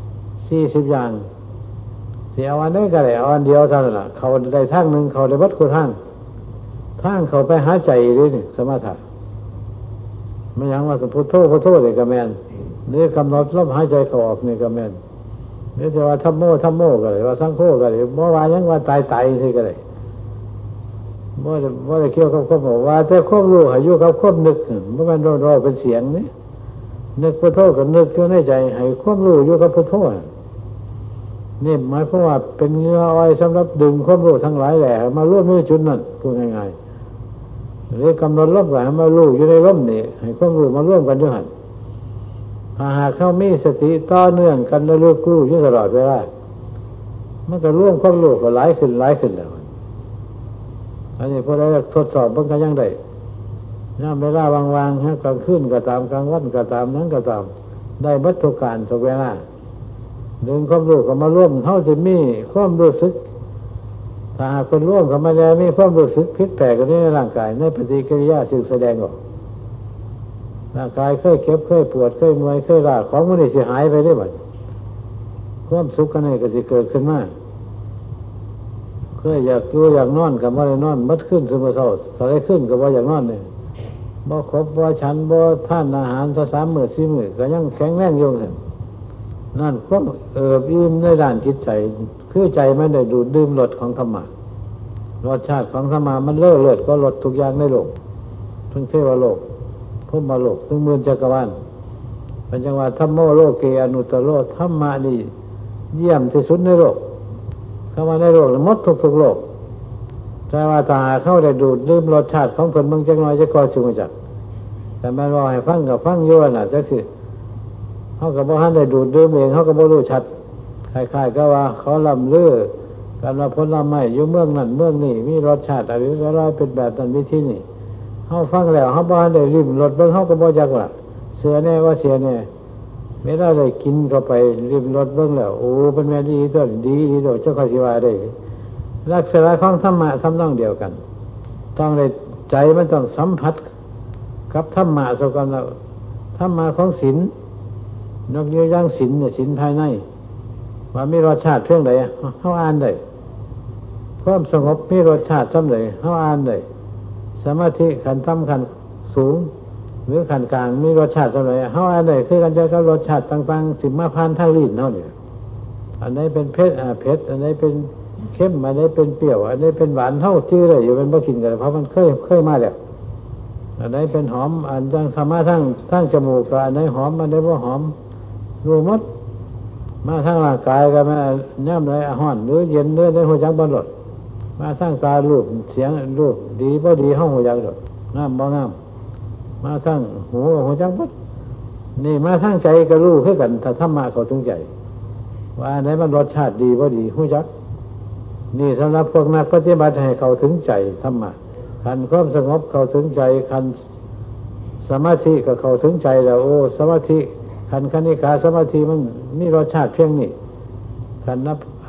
Speaker 5: 40อย่างสิเอาอันใดก็ได้เอาอันเดียวเท่านั้นล่ะเขาได้ทางนึงเขาได้วัดกูทางเขาไปหาใจเลยนี่สมถะไม่ยังว่าพุทโธพุทโธนี่ก็แม่นนี่กำหนดลมหายใจเข้าออกนี่ก็แม่นนี่จะว่าธัมโมก็ได้ว่าสังโฆก็ได้บ่ว่าหยังว่าตายๆซิก็ได้บ่ได้เกี่ยวกับความว่าแต่ความรู้ให้อยู่กับความนึกบ่แม่นรอเป็นเสียงนี่นึกพุทโธก็นึกอยู่ในใจให้ความรู้อยู่กับพุทโธนี่หมายความว่าเป็นเหงื่ออ้อยสำหรับดึงความรู้ทั้งหลายแหละมาร่วมในจุดนั้นพูดง่ายๆหรือกำหนดลมก็ให้มารู้อยู่ในลมนี่ให้ความรู้มาร่วมกันอยู่หั่นถ้าหากเขามีสติต่อเนื่องกันแล้วรู้อยู่ตลอดเวลามันก็ร่วมความรู้ก็หลายขึ้นแล้วอันนี้พอได้ทดสอบมันก็ยังได้ยามเวลาวางๆฮะกลางคืนก็ตามกลางวันก็ตามนั้นก็ตามได้บัตถุการทุกเวลาดึงความรู้ก็มาร่วมเท่าจะมีความรู้สึกถ้าหากคนร่วมก็ไม่ได้มีความรู้สึกผิดแปลกกันในร่างกายในปฏิกิริยาซึ่งแสดงออกร่างกายเคยเก็บเคยปวดเคยเมื่อยเคยล้าของมันนี่สิหายไปได้บัดความสุขกันนี่ก็สิเกิดขึ้นมาเคยอยากอยู่อยากนอนก็บ่ได้นอนมัดขึ้นซุมื้อเช้าสายขึ้นก็บ่อยากนอนนี่บ่ครบบ่ฉันบ่ทานอาหารซะ3 มื้อ4 มื้อก็ยังแข็งแรงอยู่นั่นความอิ่มในด้านจิตใจคือใจมันได้ดูดดื่มรสของธรรมะรสชาติของธรรมะมันเลิศก็รสทุกอย่างในโลกทั้งเทวโลกพรหมโลกทั้งหมื่นจักรวาลเป็นจังว่าธัมโมโลเกอนุตตโรธรรมะนี่เยี่ยมที่สุดในโลกเข้ามาในโลกหมดทุกโลกแต่ว่าถ้าเข้าได้ดูดดื่มรสชาติของเพิ่นเมืองจักน้อยจะก่อชูจักแต่แม่รอให้ฟังกับฟังอยู่น่ะจักสิเขาก็บ่ทันได้ดูดดื่มเองเขาก็บ่รู้ชัดคล้ายๆก็ว่าเขาลำลือกันว่าผลไม้อยู่เมืองนั้นเมืองนี้มีรสชาติอะไรเป็นแบบนั้นวิธีนี้เขาฟังแล้วเขาบ่ทันได้ลิ้มรสเบิ่งเขาก็บ่จักว่าเสียแน่ว่าเสียแน่ไม่ได้เลยกินเข้าไปลิ้มรสเบิ่งแล้วโอ้เป็นแม่ดีตัวดีตัวเจ้าข้าสิว่าได้ลักษณะของธรรมะทำนองเดียวกันต้องได้ใจมันต้องสัมผัสกับธรรมะสักกันแล้วธรรมะของศีลนอกจากอย่างศีลเนี่ยศีลภายในว่ามีรสชาติเพียงใดเฮาอ่านได้ความสงบมีรสชาติส่ำใดเฮาอ่านได้สมาธิขั้นต่ำขั้นสูงหรือขั้นกลางมีรสชาติส่ำใดเฮาอ่านได้คือกันจะกับรสชาติต่างๆสิมาผ่านทางลิ้นเฮานี่อันใดเป็นเผ็ดอันใดเป็นเค็มอันใดเป็นเปรี้ยวอันใดเป็นหวานเฮาจื้อได้อยู่เป็นบ่กินกันเพราะมันเคยมาแล้วอันใดเป็นหอมอันจังสามารถทั้งจมูกก็อันใดหอมอันใดบ่หอมรู้หมดมาทางร่างกายก็มาย่ำไรร้อนหรือเย็นเนื้อในหัวใจบ่หลดมาทางตารูปเสียงรูปดีบ่ดีห้องหัวใจหลดงามบ่งามมาทางหูหัวใจบ่นี่มาทางใจก็รู้คือกันถ้าธรรมะเข้าถึงใจว่าอันไหนมันรสชาติดีบ่ดีหัวใจนี่สำหรับพวกนักปฏิบัติให้เข้าถึงใจธรรมะคันความสงบเข้าถึงใจคันสมาธิก็เข้าถึงใจแล้วโอ้สมาธิขันคณิกาสมาธิมันมีรสชาติเพียงนี้ขันนับอ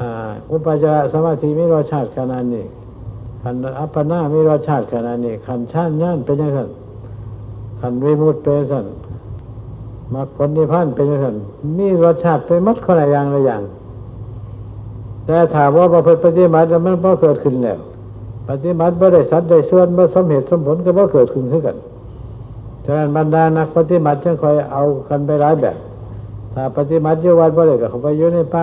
Speaker 5: อุปจารสมาธิมีรสชาติขนาดนี้ขันอัปปนามีรสชาติขนาดนี้ขันชาตินั่นเป็นอย่างนั้นขันวิมุตติเป็นอย่างนั้นมรรคผลนิพพานเป็นอย่างนั้นมีรสชาติเป็นมัดคนละอย่างละอย่างแต่ถามว่าประพฤติปฏิบัติมันบ่เกิดขึ้นแล้วปฏิบัติบ่ได้สัตว์ได้ส่วนบ่สมเหตุสมผลก็บ่เกิดขึ้นคือกันฉะนั้นบรรดานักปฏิบัติจึงคอยเอากันไปหลายแบบถ้าปฏิบัติอยู่วัดบ่ได้ก็เข้าไปอยู่ในป่า